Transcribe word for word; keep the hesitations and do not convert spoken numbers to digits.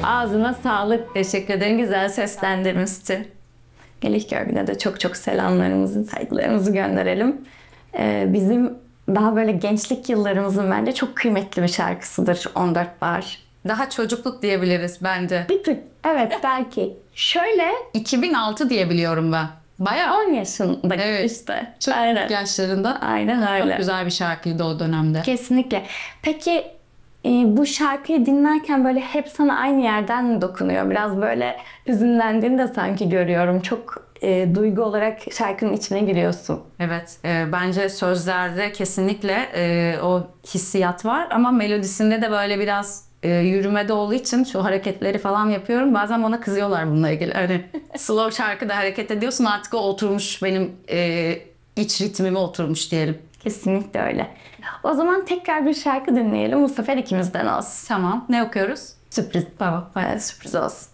Ağzına sağlık. Teşekkür ederim. Güzel seslendirmişti. Melih Görgün'e de çok çok selamlarımızı, saygılarımızı gönderelim. Ee, bizim daha böyle gençlik yıllarımızın bence çok kıymetli bir şarkısıdır on dört Bar. Daha çocukluk diyebiliriz bence. Bir tık, evet belki. Şöyle iki bin altı diyebiliyorum ben. Bayağı on yaşında Evet. işte. çok Aynen. yaşlarında. Aynen öyle. Çok güzel bir şarkıydı o dönemde. Kesinlikle. Peki e, bu şarkıyı dinlerken böyle hep sana aynı yerden mi dokunuyor? Biraz böyle hüzünlendiğini de sanki görüyorum. Çok e, duygu olarak şarkının içine giriyorsun. Evet, e, bence sözlerde kesinlikle e, o hissiyat var ama melodisinde de böyle biraz e, yürümede olduğu için şu hareketleri falan yapıyorum. Bazen bana kızıyorlar bununla ilgili. Hani slow şarkıda hareket ediyorsun artık o oturmuş benim e, iç ritmime oturmuş diyelim. Kesinlikle öyle. O zaman tekrar bir şarkı dinleyelim. Bu sefer ikimizden olsun. Tamam, ne okuyoruz? Sürpriz. Tamam. Bayağı sürpriz olsun.